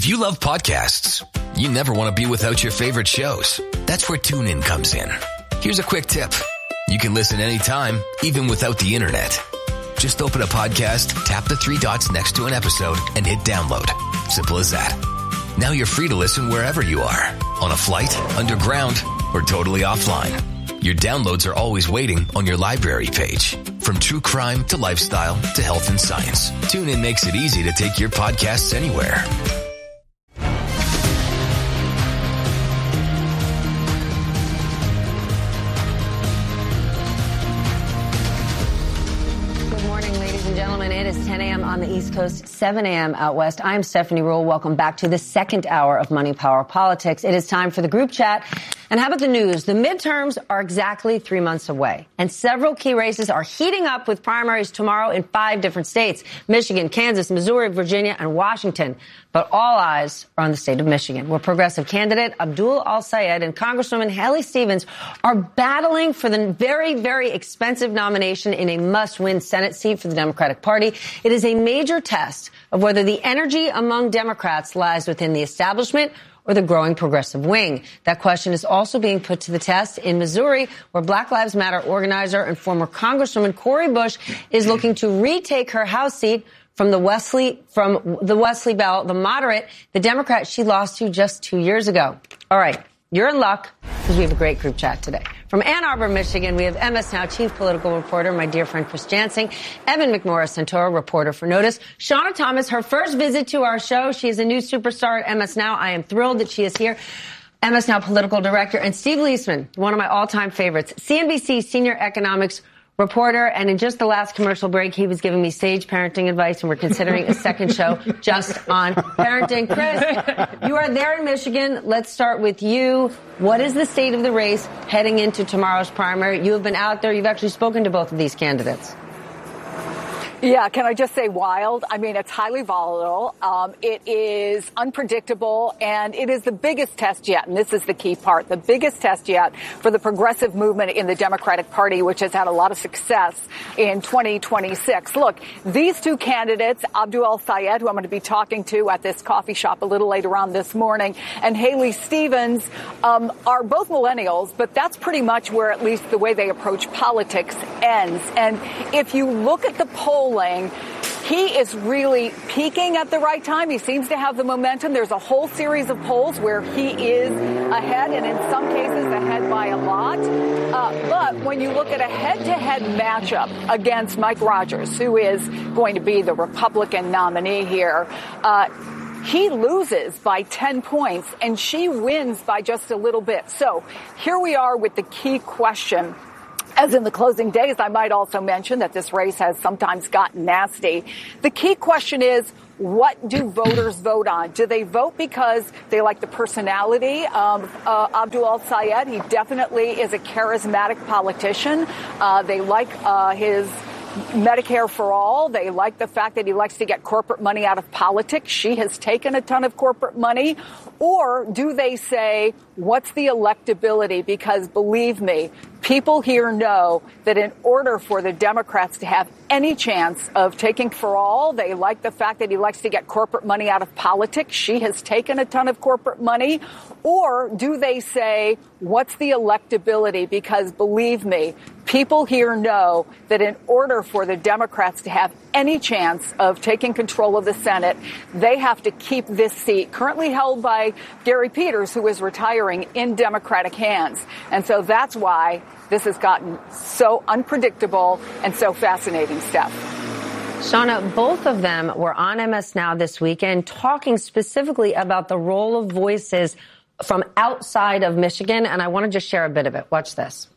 If you love podcasts, you never want to be without your favorite shows. That's where TuneIn comes in. Here's a quick tip. You can listen anytime, even without the internet. Just open a podcast, tap the three dots next to an episode, and hit download. Simple as that. Now you're free to listen wherever you are. On a flight, underground, or totally offline. Your downloads are always waiting on your library page. From true crime to lifestyle to health and science, TuneIn makes it easy to take your podcasts anywhere. It is 10 a.m. on the East Coast, 7 a.m. out west. I'm Stephanie Ruhle. Welcome back to the second hour of Money Power Politics. It is time for the group chat. And how about the news? The midterms are exactly 3 months away, and several key races are heating up with primaries tomorrow in 5 different states: Michigan, Kansas, Missouri, Virginia, and Washington. But all eyes are on the state of Michigan, where progressive candidate Abdul Al-Sayed and Congresswoman Haley Stevens are battling for the very, very expensive nomination in a must-win Senate seat for the Democratic Party. It is a major test of whether the energy among Democrats lies within the establishment or the growing progressive wing. That question is also being put to the test in Missouri, where Black Lives Matter organizer and former Congresswoman Cori Bush is looking to retake her House seat from the Wesley Bell, the moderate, the Democrat she lost to just 2 years ago. All right, you're in luck because we have a great group chat today. From Ann Arbor, Michigan, we have MS Now chief political reporter, my dear friend Chris Jansing, Evan McMorris-Santoro, reporter for Notice, Shauna Thomas, her first visit to our show. She is a new superstar at MS Now. I am thrilled that she is here. MS Now political director, and Steve Leisman, one of my all-time favorites, CNBC senior economics reporter, and in just the last commercial break, he was giving me sage parenting advice, and we're considering a second show just on parenting. Chris, you are there in Michigan. Let's start with you. What is the state of the race heading into tomorrow's primary? You have been out there. You've actually spoken to both of these candidates. Yeah, can I just say wild? I mean, it's highly volatile. It is unpredictable, and it is the biggest test yet. And this is the key part, the biggest test yet for the progressive movement in the Democratic Party, which has had a lot of success in 2026. Look, these two candidates, Abdul Al-Sayed, who I'm going to be talking to at this coffee shop a little later on this morning, and Haley Stevens, are both millennials, but that's pretty much where at least the way they approach politics ends. And if you look at the polling, he is really peaking at the right time. He seems to have the momentum. There's a whole series of polls where he is ahead, and in some cases ahead by a lot. But when you look at a head-to-head matchup against Mike Rogers, who is going to be the Republican nominee here, he loses by 10 points, and she wins by just a little bit. So here we are with the key question. As in the closing days, I might also mention that this race has sometimes gotten nasty. The key question is, what do voters vote on? Do they vote because they like the personality of Abdul Al-Sayed? He definitely is a charismatic politician. They like his Medicare for all. They like the fact that he likes to get corporate money out of politics. She has taken a ton of corporate money. Or do they say, what's the electability? Because believe me, people here know that in order for the Democrats to have any chance of taking for all, they like the fact that he likes to get corporate money out of politics. She has taken a ton of corporate money. Or do they say, what's the electability? Because believe me, people here know that in order for the Democrats to have any chance of taking control of the Senate, they have to keep this seat currently held by Gary Peters, who is retiring, in Democratic hands. And so that's why this has gotten so unpredictable and so fascinating, Steph. Shauna, both of them were on MS Now this weekend talking specifically about the role of voices from outside of Michigan, and I want to just share a bit of it. Watch this.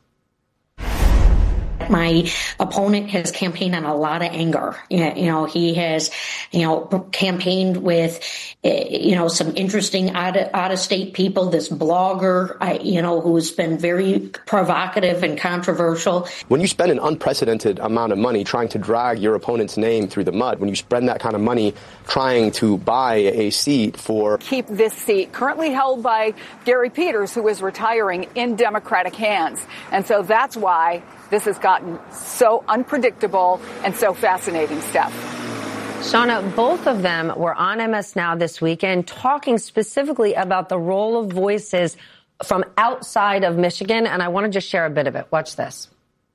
My opponent has campaigned on a lot of anger. He has, campaigned with, some interesting out-of-state people. This blogger, who's been very provocative and controversial. When you spend an unprecedented amount of money trying to drag your opponent's name through the mud, when you spend that kind of money trying to buy a seat for... Keep this seat currently held by Gary Peters, who is retiring, in Democratic hands. And so that's why this has gotten so unpredictable and so fascinating, Steph. Shauna, both of them were on MS Now this weekend talking specifically about the role of voices from outside of Michigan, and I want to just share a bit of it. Watch this.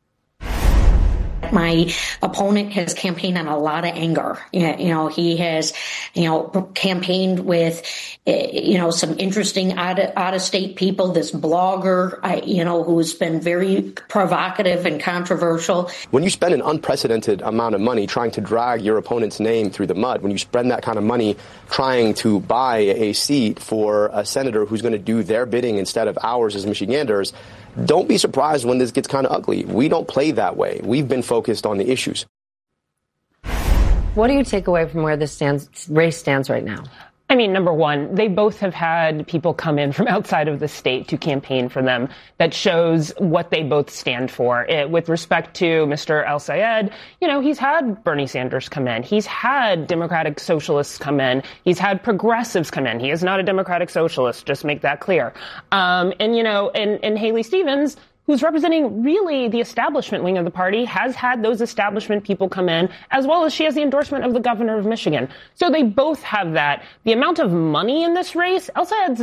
My opponent has campaigned on a lot of anger. He has, campaigned with, some interesting out-of-state people. This blogger, who's been very provocative and controversial. When you spend an unprecedented amount of money trying to drag your opponent's name through the mud, when you spend that kind of money trying to buy a seat for a senator who's going to do their bidding instead of ours as Michiganders, don't be surprised when this gets kind of ugly. We don't play that way. We've been focused on the issues. What do you take away from where this race stands right now? I mean, number one, they both have had people come in from outside of the state to campaign for them. That shows what they both stand for. With respect to Mr. El-Sayed, he's had Bernie Sanders come in. He's had Democratic Socialists come in. He's had progressives come in. He is not a Democratic Socialist, just make that clear. And Haley Stevens, who's representing really the establishment wing of the party, has had those establishment people come in, as well as she has the endorsement of the governor of Michigan. So they both have that. The amount of money in this race, El-Sayed's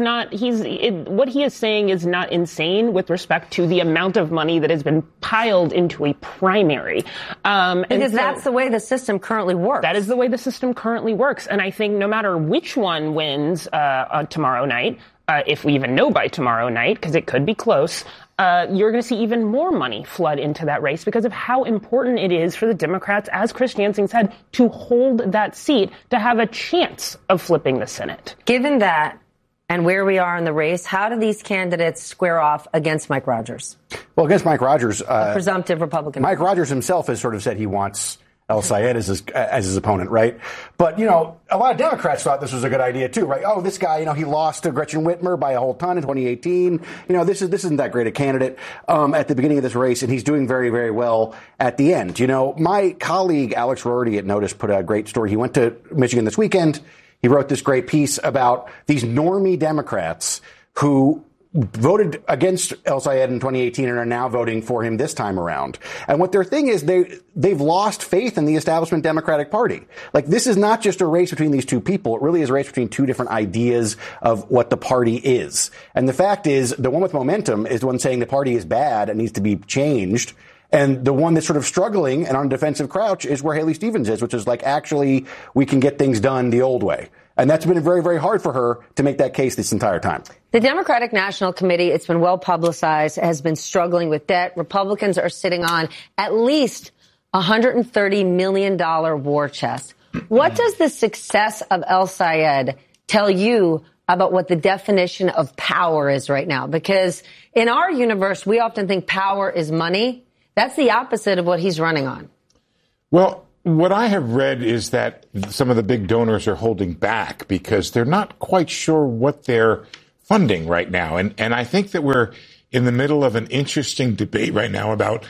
what he is saying is not insane with respect to the amount of money that has been piled into a primary. Because that's the way the system currently works. That is the way the system currently works. And I think no matter which one wins tomorrow night, if we even know by tomorrow night, because it could be close, you're going to see even more money flood into that race because of how important it is for the Democrats, as Chris Jansing said, to hold that seat, to have a chance of flipping the Senate. Given that and where we are in the race, how do these candidates square off against Mike Rogers? Well, against Mike Rogers, a presumptive Republican. Mike Rogers himself has sort of said he wants El-Sayed as his opponent, right? But, a lot of Democrats thought this was a good idea, too, right? Oh, this guy, he lost to Gretchen Whitmer by a whole ton in 2018. This isn't that great a candidate at the beginning of this race, and he's doing very, very well at the end. My colleague, Alex Rorty at Notice, put a great story. He went to Michigan this weekend. He wrote this great piece about these normie Democrats who voted against El-Sayed in 2018 and are now voting for him this time around. And what their thing is, they've lost faith in the establishment Democratic Party. Like, this is not just a race between these two people. It really is a race between two different ideas of what the party is. And the fact is, the one with momentum is the one saying the party is bad and needs to be changed. And the one that's sort of struggling and on defensive crouch is where Haley Stevens is, which is like, actually, we can get things done the old way. And that's been very, very hard for her to make that case this entire time. The Democratic National Committee, it's been well publicized, has been struggling with debt. Republicans are sitting on at least $130 million war chest. What does the success of El-Sayed tell you about what the definition of power is right now? Because in our universe, we often think power is money. That's the opposite of what he's running on. Well, what I have read is that some of the big donors are holding back because they're not quite sure what they're funding right now. And I think that we're in the middle of an interesting debate right now about,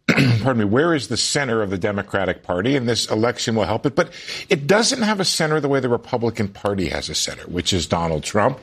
where is the center of the Democratic Party? And this election will help it. But it doesn't have a center the way the Republican Party has a center, which is Donald Trump.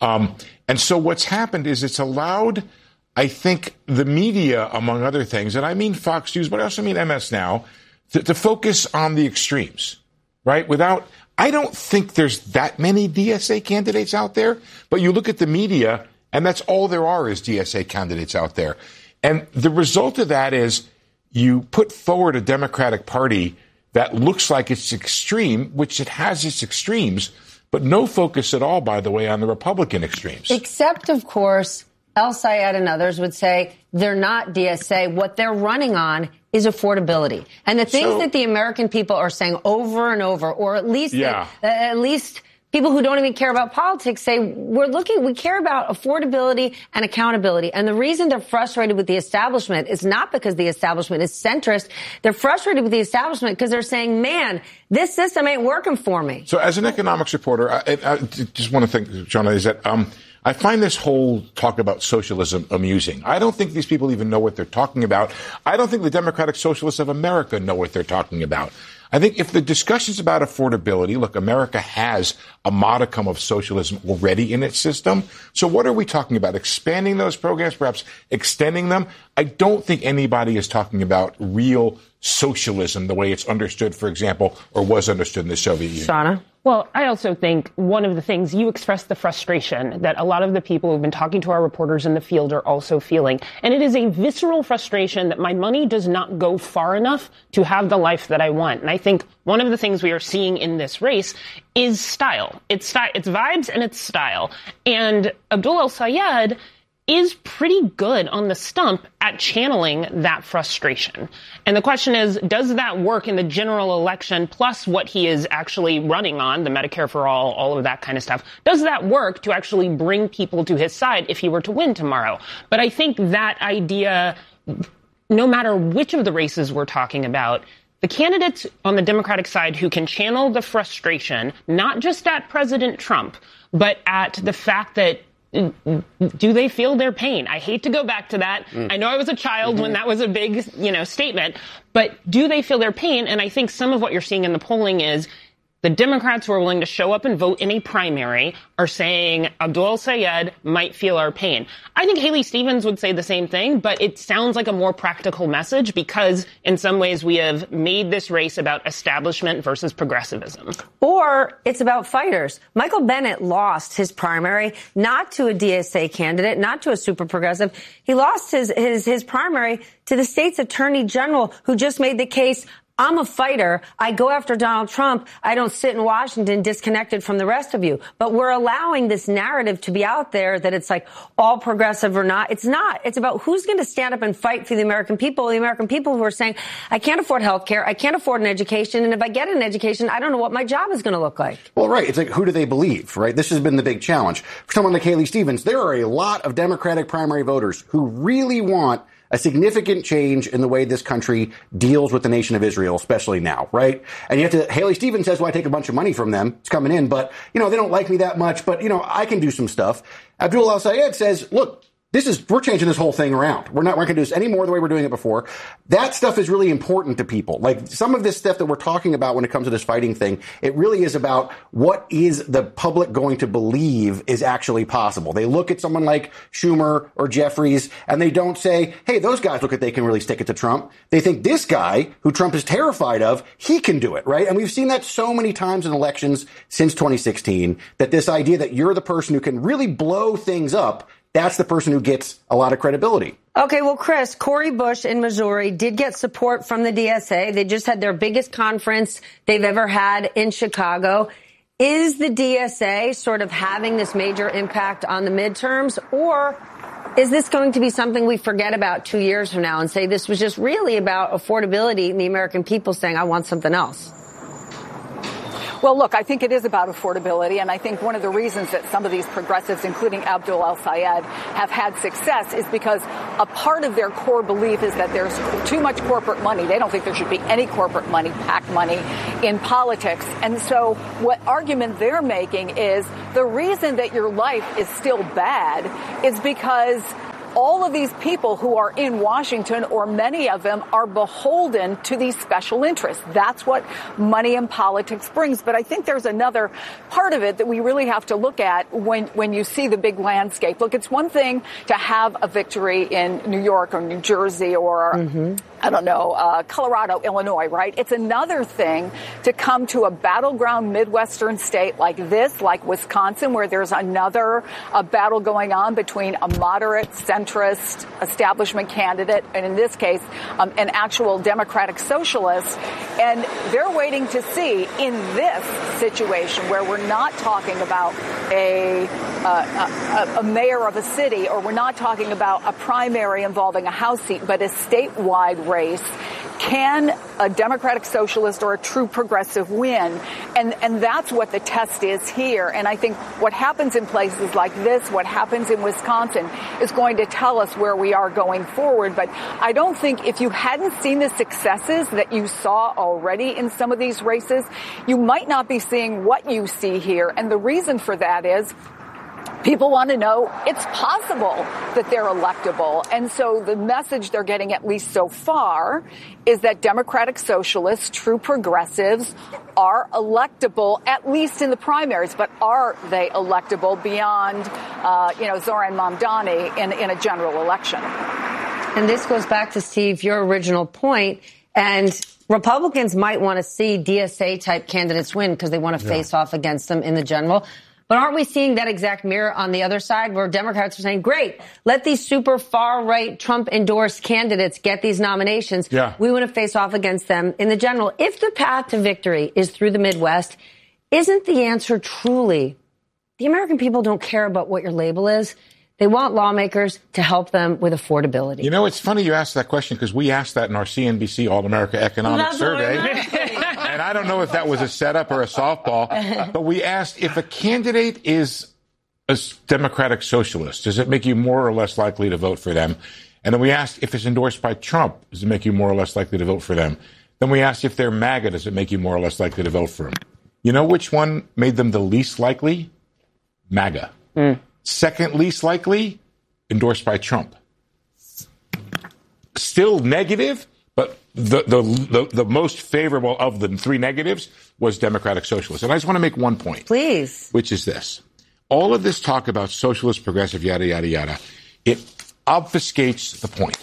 And so what's happened is it's allowed, I think, the media, among other things, and I mean Fox News, but I also mean MS Now, to focus on the extremes, right? I don't think there's that many DSA candidates out there, but you look at the media, and that's all there are is DSA candidates out there. And the result of that is you put forward a Democratic Party that looks like it's extreme, which it has its extremes, but no focus at all, by the way, on the Republican extremes. Except, of course, El-Sayed and others would say they're not DSA. What they're running on is affordability. And the things that the American people are saying over and over, or at least people who don't even care about politics say, we care about affordability and accountability. And the reason they're frustrated with the establishment is not because the establishment is centrist. They're frustrated with the establishment because they're saying, man, this system ain't working for me. So as an economics reporter, I just want to think, Shauna, is that I find this whole talk about socialism amusing. I don't think these people even know what they're talking about. I don't think the Democratic Socialists of America know what they're talking about. I think if the discussion's about affordability, look, America has a modicum of socialism already in its system. So what are we talking about? Expanding those programs, perhaps extending them? I don't think anybody is talking about real socialism the way it's understood, for example, or was understood in the Soviet Union. Shana? Well, I also think one of the things you expressed the frustration that a lot of the people who've been talking to our reporters in the field are also feeling. And it is a visceral frustration that my money does not go far enough to have the life that I want. And I think one of the things we are seeing in this race is style. It's vibes and it's style. And Abdul El-Sayed is pretty good on the stump at channeling that frustration. And the question is, does that work in the general election, plus what he is actually running on, the Medicare for all of that kind of stuff? Does that work to actually bring people to his side if he were to win tomorrow? But I think that idea, no matter which of the races we're talking about, the candidates on the Democratic side who can channel the frustration, not just at President Trump, but at the fact that do they feel their pain? I hate to go back to that. I know I was a child when that was a big, statement, but do they feel their pain? And I think some of what you're seeing in the polling is the Democrats who are willing to show up and vote in a primary are saying Abdul El-Sayed might feel our pain. I think Haley Stevens would say the same thing, but it sounds like a more practical message because in some ways we have made this race about establishment versus progressivism. Or it's about fighters. Michael Bennet lost his primary, not to a DSA candidate, not to a super progressive. He lost his primary to the state's attorney general who just made the case, I'm a fighter. I go after Donald Trump. I don't sit in Washington disconnected from the rest of you. But we're allowing this narrative to be out there that it's like all progressive or not. It's not. It's about who's going to stand up and fight for the American people who are saying, I can't afford health care. I can't afford an education. And if I get an education, I don't know what my job is going to look like. Well, right. It's like, who do they believe, right? This has been the big challenge. For someone like Haley Stevens, there are a lot of Democratic primary voters who really want a significant change in the way this country deals with the nation of Israel, especially now, right? And Haley Stevens says, well, I take a bunch of money from them. It's coming in, but, they don't like me that much, but, I can do some stuff. Abdul El-Sayed says, look, we're changing this whole thing around. We're not going to do this any more the way we're doing it before. That stuff is really important to people. Like some of this stuff that we're talking about when it comes to this fighting thing, it really is about what is the public going to believe is actually possible. They look at someone like Schumer or Jeffries and they don't say, hey, those guys look like they can really stick it to Trump. They think this guy who Trump is terrified of, he can do it, right? And we've seen that so many times in elections since 2016, that this idea that you're the person who can really blow things up, that's the person who gets a lot of credibility. Okay, well, Chris, Cori Bush in Missouri did get support from the DSA. They just had their biggest conference they've ever had in Chicago. Is the DSA sort of having this major impact on the midterms, or is this going to be something we forget about 2 years from now and say this was just really about affordability and the American people saying, I want something else? Well, look, I think it is about affordability, and I think one of the reasons that some of these progressives, including Abdul El-Sayed, have had success is because a part of their core belief is that there's too much corporate money. They don't think there should be any corporate money, PAC money, in politics. And so what argument they're making is the reason that your life is still bad is because all of these people who are in Washington, or many of them, are beholden to these special interests. That's what money in politics brings. But I think there's another part of it that we really have to look at when you see the big landscape. Look, it's one thing to have a victory in New York or New Jersey or, Colorado, Illinois, right? It's another thing to come to a battleground Midwestern state like this, like Wisconsin, where there's another battle going on between a moderate centrist establishment candidate, and in this case, an actual Democratic socialist. And they're waiting to see in this situation where we're not talking about a mayor of a city, or we're not talking about a primary involving a House seat, but a statewide race. Can a Democratic socialist or a true progressive win? And that's what the test is here. And I think what happens in places like this, what happens in Wisconsin, is going to tell us where we are going forward. But I don't think if you hadn't seen the successes that you saw already in some of these races, you might not be seeing what you see here. And the reason for that is People want to know it's possible that they're electable. And so the message they're getting, at least so far, is that Democratic socialists, true progressives, are electable, at least in the primaries. But are they electable beyond, Zoran Mamdani in a general election? And this goes back to, Steve, your original point. And Republicans might want to see DSA-type candidates win because they want to face off against them in the general. But aren't we seeing that exact mirror on the other side where Democrats are saying, great, let these super far-right Trump-endorsed candidates get these nominations. Yeah. We want to face off against them in the general. If the path to victory is through the Midwest, isn't the answer truly the American people don't care about what your label is? They want lawmakers to help them with affordability. You know, it's funny you asked that question because we asked that in our CNBC All-America Economic Survey. And I don't know if that was a setup or a softball, but we asked if a candidate is a Democratic socialist, does it make you more or less likely to vote for them? And then we asked if it's endorsed by Trump, does it make you more or less likely to vote for them? Then we asked if they're MAGA, does it make you more or less likely to vote for them? You know which one made them the least likely? MAGA. Second least likely, endorsed by Trump. Still negative, but the most favorable of the three negatives was Democratic Socialist. And I just want to make one point. Please. Which is this. All of this talk about socialist, progressive, yada, yada, yada, it obfuscates the point.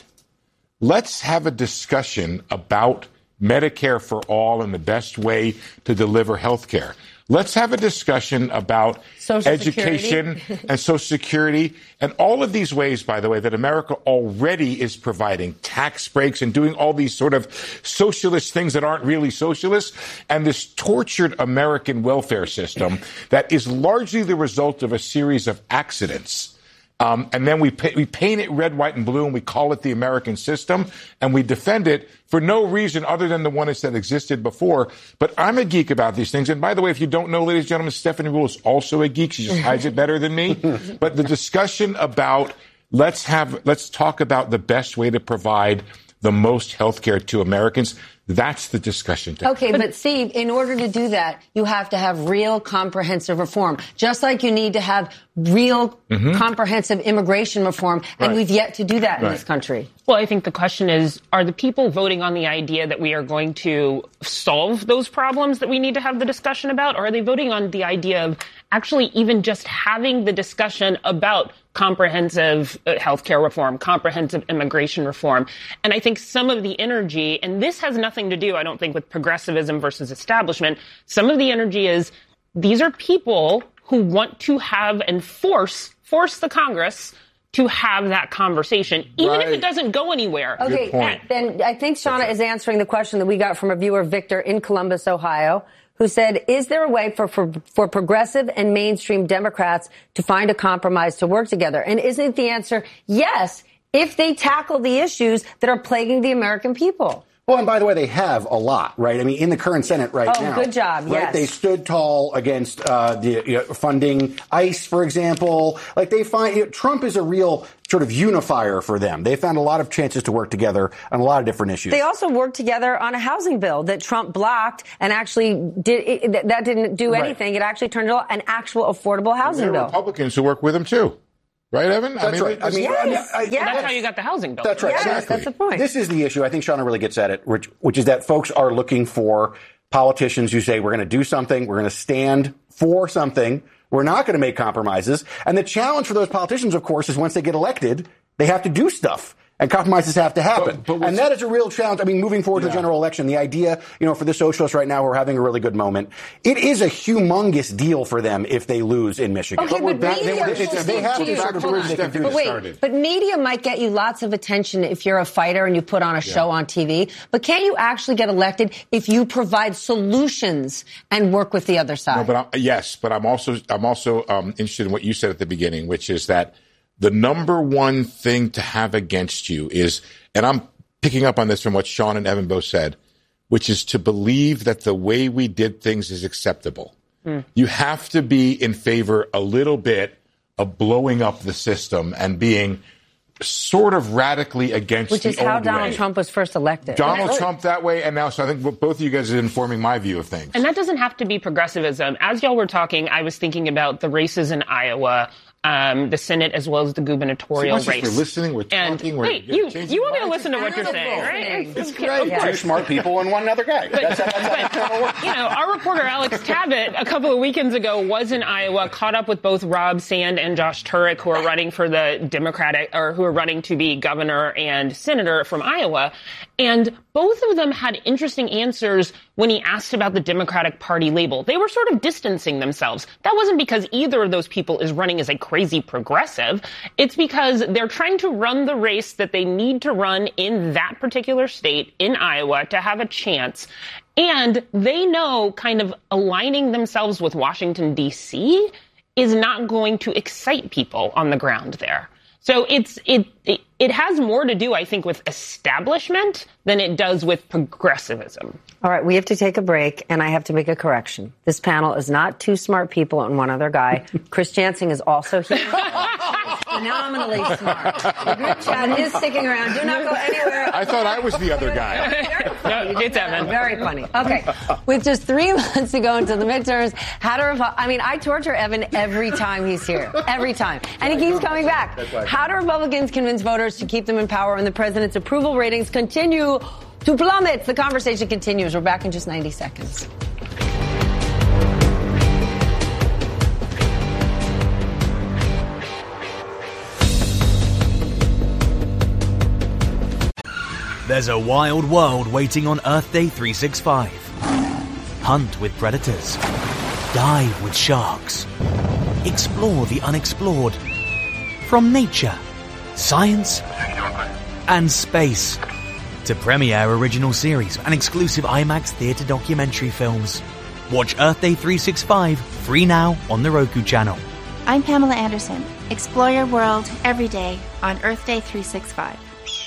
Let's have a discussion about Medicare for all and the best way to deliver health care. Let's have a discussion about Social education and Social Security and all of these ways, by the way, that America already is providing tax breaks and doing all these sort of socialist things that aren't really socialist, and this tortured American welfare system that is largely the result of a series of accidents. And then we paint it red, white, and blue, and we call it the American system, and we defend it for no reason other than the one that existed before. But I'm a geek about these things. And by the way, if you don't know, ladies and gentlemen, Stephanie Ruhle is also a geek. She just hides it better than me. But the discussion about let's talk about the best way to provide the most health care to Americans. That's the discussion. Okay, but Steve, in order to do that, you have to have real comprehensive reform, just like you need to have real comprehensive immigration reform, and we've yet to do that in this country. Well, I think the question is, are the people voting on the idea that we are going to solve those problems that we need to have the discussion about, or are they voting on the idea of actually even just having the discussion about comprehensive healthcare reform, comprehensive immigration reform? And I think some of the energy, and this has nothing to do, I don't think, with progressivism versus establishment. Some of the energy is these are people who want to have and force the Congress to have that conversation, even if it doesn't go anywhere. Okay, then I think Shauna is answering the question that we got from a viewer, Victor, in Columbus, Ohio, who said, is there a way for progressive and mainstream Democrats to find a compromise to work together? And isn't the answer yes, if they tackle the issues that are plaguing the American people? Well, and by the way, they have a lot, right? I mean, in the current Senate now. Oh, good job, right? yes. They stood tall against funding ICE, for example. Like, they find Trump is a real sort of unifier for them. They found a lot of chances to work together on a lot of different issues. They also worked together on a housing bill that Trump blocked and actually that didn't do anything. It actually turned into an actual affordable housing bill. There are Republicans who work with him, too. Right, Evan? That's right. That's how you got the housing bill. That's right. Yes, exactly. That's the point. This is the issue. I think Shauna really gets at it, which is that folks are looking for politicians who say, we're going to do something, we're going to stand for something, we're not going to make compromises. And the challenge for those politicians, of course, is once they get elected, they have to do stuff. And compromises have to happen. And that is a real challenge. I mean, moving forward to the general election, the idea, for the socialists right now who are having a really good moment, it is a humongous deal for them if they lose in Michigan. Okay, but they have to sort of prove they can do this. But media might get you lots of attention if you're a fighter and you put on a show on TV. But can't you actually get elected if you provide solutions and work with the other side? No, but I'm also interested in what you said at the beginning, which is that the number one thing to have against you is, and I'm picking up on this from what Sean and Evan both said, which is to believe that the way we did things is acceptable. You have to be in favor a little bit of blowing up the system and being sort of radically against the old way. Which is how Donald Trump was first elected. Donald Trump that way, and now, so I think both of you guys are informing my view of things. And that doesn't have to be progressivism. As y'all were talking, I was thinking about the races in Iowa. the Senate as well as the gubernatorial race. We're listening, we're talking, wait, you want me to listen to what you're saying, right? It's great. Two smart people and one other guy. That's our reporter Alex Tabbitt a couple of weekends ago was in Iowa, caught up with both Rob Sand and Josh Turek, who are running for the Democratic, or who are running to be governor and senator from Iowa. And both of them had interesting answers when he asked about the Democratic Party label. They were sort of distancing themselves. That wasn't because either of those people is running as a crazy progressive. It's because they're trying to run the race that they need to run in that particular state, in Iowa, to have a chance. And they know kind of aligning themselves with Washington, D.C. is not going to excite people on the ground there. So it has more to do, I think, with establishment than it does with progressivism. All right, we have to take a break, and I have to make a correction. This panel is not two smart people and one other guy. Chris Jansing is also here. Phenomenally smart. The group chat is sticking around. Do not go anywhere. I thought I was the other guy. No, it's Evan. Very funny. Okay. With just 3 months to go until the midterms, I torture Evan every time he's here. Every time. And he keeps coming back. How do Republicans convince voters to keep them in power when the president's approval ratings continue to plummet? The conversation continues. We're back in just 90 seconds. There's a wild world waiting on Earth Day 365. Hunt with predators. Dive with sharks. Explore the unexplored. From nature, science, and space. To premiere original series and exclusive IMAX theatre documentary films. Watch Earth Day 365 free now on the Roku channel. I'm Pamela Anderson. Explore your world every day on Earth Day 365.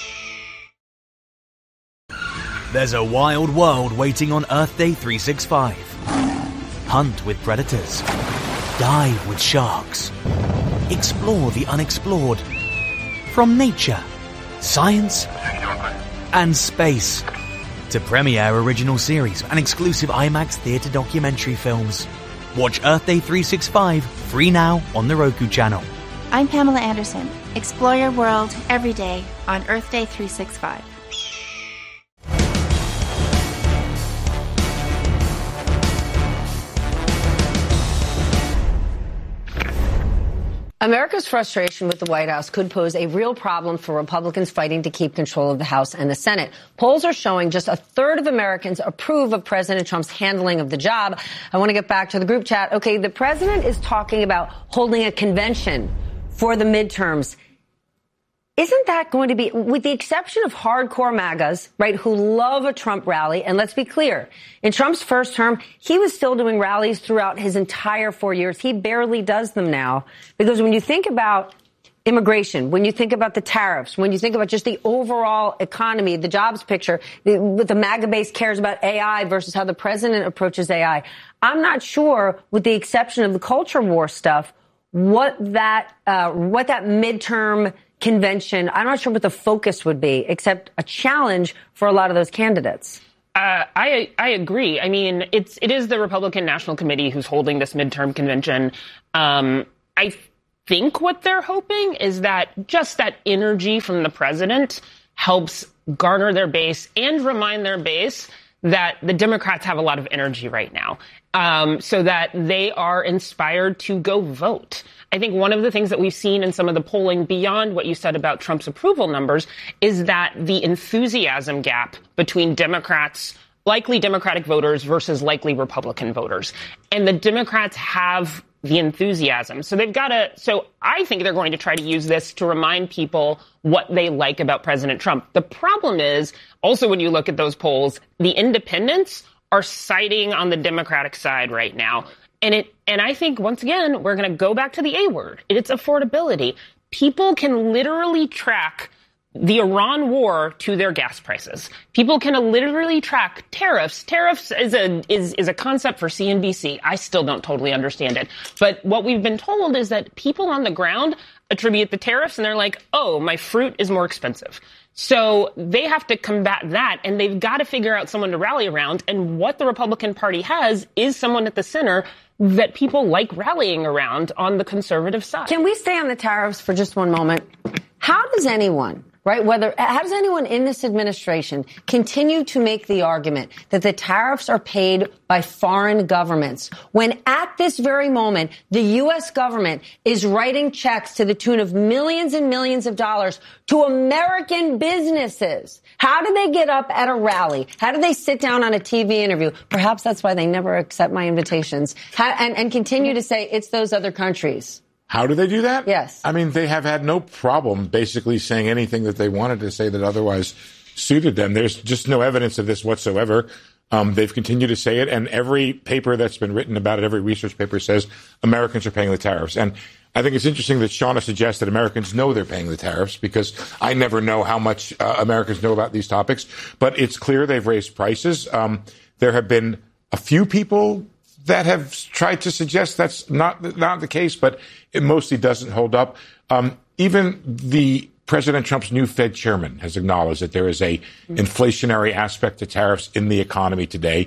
There's a wild world waiting on Earth Day 365. Hunt with predators. Dive with sharks. Explore the unexplored. From nature, science, and space. To premiere original series and exclusive IMAX theatre documentary films. Watch Earth Day 365 free now on the Roku channel. I'm Pamela Anderson. Explore your world every day on Earth Day 365. America's frustration with the White House could pose a real problem for Republicans fighting to keep control of the House and the Senate. Polls are showing just a third of Americans approve of President Trump's handling of the job. I want to get back to the group chat. Okay, the president is talking about holding a convention for the midterms. Isn't that going to be, with the exception of hardcore MAGAs, right, who love a Trump rally, and let's be clear, in Trump's first term, he was still doing rallies throughout his entire 4 years. He barely does them now, because when you think about immigration, when you think about the tariffs, when you think about just the overall economy, the jobs picture, with the MAGA base cares about AI versus how the president approaches AI, I'm not sure, with the exception of the culture war stuff, what that midterm convention, I'm not sure what the focus would be, except a challenge for a lot of those candidates. I agree. I mean, it is the Republican National Committee who's holding this midterm convention. I think what they're hoping is that just that energy from the president helps garner their base and remind their base that the Democrats have a lot of energy right now, so that they are inspired to go vote. I think one of the things that we've seen in some of the polling beyond what you said about Trump's approval numbers is that the enthusiasm gap between Democrats, likely Democratic voters versus likely Republican voters. And the Democrats have the enthusiasm. So so I think they're going to try to use this to remind people what they like about President Trump. The problem is also, when you look at those polls, the independents are siding on the Democratic side right now. And I think, once again, we're going to go back to the A word. It's affordability. People can literally track the Iran war to their gas prices. People can literally track tariffs. Tariffs is a concept for CNBC. I still don't totally understand it. But what we've been told is that people on the ground attribute the tariffs, and they're like, oh, my fruit is more expensive. So they have to combat that, and they've got to figure out someone to rally around. And what the Republican Party has is someone at the center that people like rallying around on the conservative side. Can we stay on the tariffs for just one moment? How does anyone, right, how does anyone in this administration continue to make the argument that the tariffs are paid by foreign governments when at this very moment the U.S. government is writing checks to the tune of millions and millions of dollars to American businesses? How do they get up at a rally? How do they sit down on a TV interview? Perhaps that's why they never accept my invitations and continue to say it's those other countries. How do they do that? Yes. I mean, they have had no problem basically saying anything that they wanted to say that otherwise suited them. There's just no evidence of this whatsoever. They've continued to say it, and every paper that's been written about it, every research paper says Americans are paying the tariffs. And I think it's interesting that Shauna suggests that Americans know they're paying the tariffs, because I never know how much Americans know about these topics. But it's clear they've raised prices. There have been a few people that have tried to suggest that's not the case, but it mostly doesn't hold up. Even the President Trump's new Fed chairman has acknowledged that there is a inflationary aspect to tariffs in the economy today.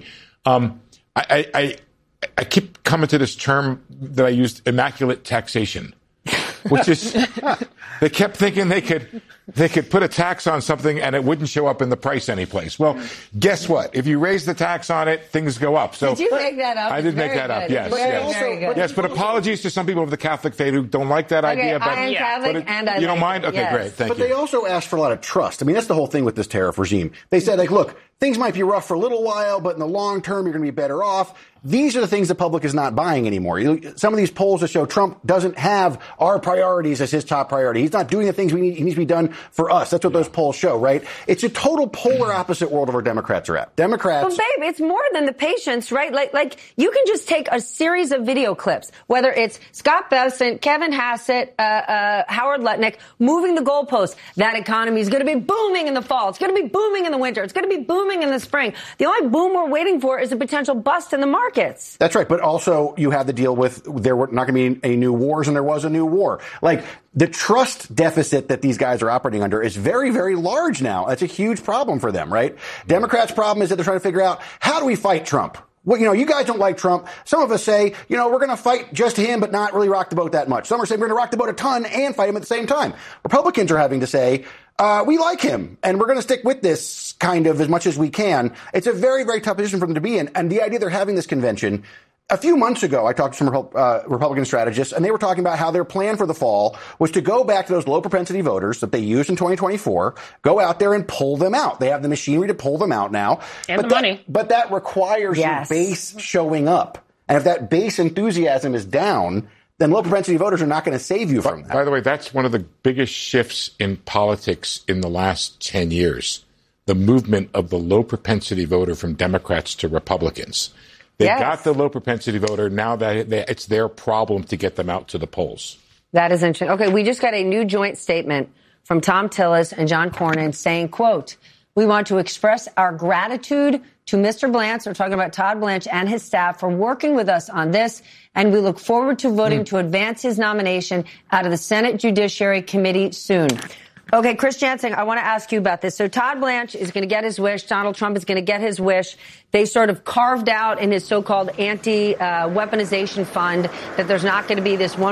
I keep coming to this term that I used, immaculate taxation, which is they kept thinking they could put a tax on something and it wouldn't show up in the price anyplace. Well, guess what? If you raise the tax on it, things go up. So did you make that up? I did make that up. Yes, yes. But apologies to some people of the Catholic faith who don't like that idea. But I am Catholic, and I you don't like mind? it. Okay, yes. great. Thank you. But they also asked for a lot of trust. I mean, that's the whole thing with this tariff regime. They said, like, look, things might be rough for a little while, but in the long term, you're going to be better off. These are the things the public is not buying anymore. Some of these polls that show Trump doesn't have our priorities as his top priority. He's not doing the things he needs to be done for us. That's what those polls show, right? It's a total polar opposite world of where Democrats are at. Democrats. But babe, it's more than the patience, right? Like you can just take a series of video clips, whether it's Scott Bessent, Kevin Hassett, Howard Lutnick, moving the goalposts. That economy is going to be booming in the fall. It's going to be booming in the winter. It's going to be booming in the spring. The only boom we're waiting for is a potential bust in the markets. That's right. But also you have the deal with there were not going to be any new wars, and there was a new war. Like, the trust deficit that these guys are operating under is very, very large now. That's a huge problem for them, right? Democrats' problem is that they're trying to figure out, how do we fight Trump? Well, you guys don't like Trump. Some of us say, we're going to fight just him, but not really rock the boat that much. Some are saying we're going to rock the boat a ton and fight him at the same time. Republicans are having to say, we like him, and we're going to stick with this kind of as much as we can. It's a very, very tough position for them to be in. And the idea they're having this convention, a few months ago, I talked to some Republican strategists, and they were talking about how their plan for the fall was to go back to those low-propensity voters that they used in 2024, go out there and pull them out. They have the machinery to pull them out now. And the money. But that requires your base showing up. And if that base enthusiasm is down, then low-propensity voters are not going to save you from that. By the way, that's one of the biggest shifts in politics in the last 10 years, the movement of the low-propensity voter from Democrats to Republicans. They got the low-propensity voter. Now that it's their problem to get them out to the polls. That is interesting. Okay, we just got a new joint statement from Tom Tillis and John Cornyn saying, quote, "We want to express our gratitude to Mr. Blanche," we're talking about Todd Blanche and his staff, "for working with us on this, and we look forward to voting to advance his nomination out of the Senate Judiciary Committee soon." Okay, Chris Jansen, I want to ask you about this. So Todd Blanche is going to get his wish. Donald Trump is going to get his wish. They sort of carved out in his so-called anti-weaponization fund that there's not going to be this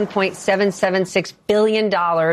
$1.776 billion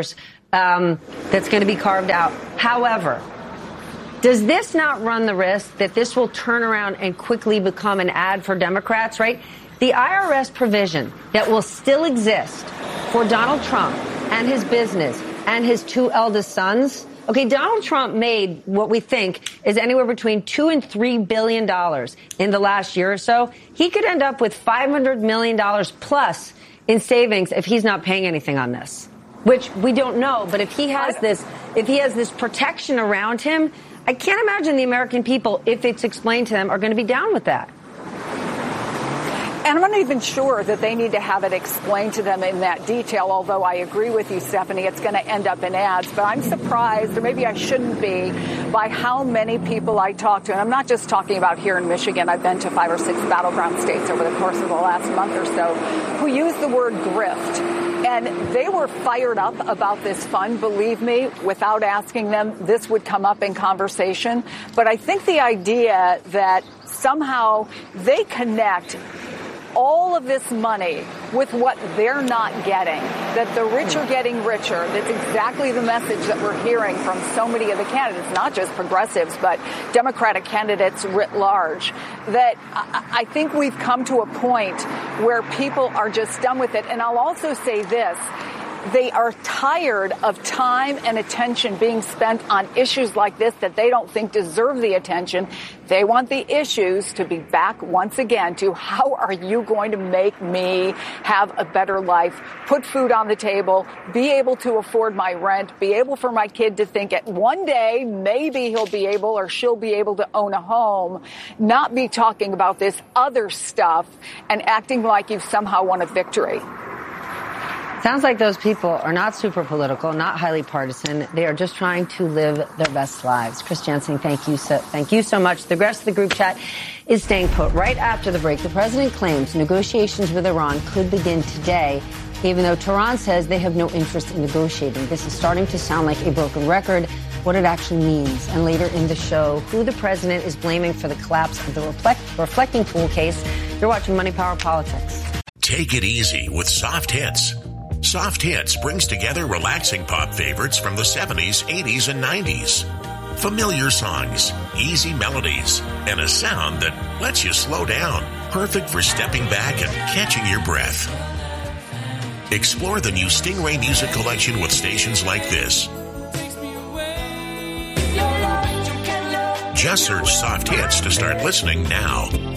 that's going to be carved out. However, does this not run the risk that this will turn around and quickly become an ad for Democrats, right? The IRS provision that will still exist for Donald Trump and his business and his two eldest sons. Okay, Donald Trump made what we think is anywhere between $2 and $3 billion in the last year or so. He could end up with $500 million plus in savings if he's not paying anything on this, which we don't know. But if he has this protection around him, I can't imagine the American people, if it's explained to them, are going to be down with that. And I'm not even sure that they need to have it explained to them in that detail, although I agree with you, Stephanie, it's going to end up in ads. But I'm surprised, or maybe I shouldn't be, by how many people I talk to. And I'm not just talking about here in Michigan. I've been to 5 or 6 battleground states over the course of the last month or so, who use the word grift. And they were fired up about this fund. Believe me, without asking them, this would come up in conversation. But I think the idea that somehow they connect all of this money with what they're not getting, that the rich are getting richer. That's exactly the message that we're hearing from so many of the candidates, not just progressives, but Democratic candidates writ large, that I think we've come to a point where people are just done with it. And I'll also say this. They are tired of time and attention being spent on issues like this that they don't think deserve the attention. They want the issues to be back once again to how are you going to make me have a better life, put food on the table, be able to afford my rent, be able for my kid to think at one day maybe he'll be able or she'll be able to own a home, not be talking about this other stuff and acting like you've somehow won a victory. Sounds like those people are not super political, not highly partisan. They are just trying to live their best lives. Chris Jansing, thank you so much. The rest of the group chat is staying put. Right after the break, the president claims negotiations with Iran could begin today, even though Tehran says they have no interest in negotiating. This is starting to sound like a broken record, what it actually means. And later in the show, who the president is blaming for the collapse of the Reflecting Pool case. You're watching Money Power Politics. Take it easy with Soft Hits. Soft Hits brings together relaxing pop favorites from the 70s, 80s, and 90s. Familiar songs, easy melodies, and a sound that lets you slow down. Perfect for stepping back and catching your breath. Explore the new Stingray Music Collection with stations like this. Just search Soft Hits to start listening now.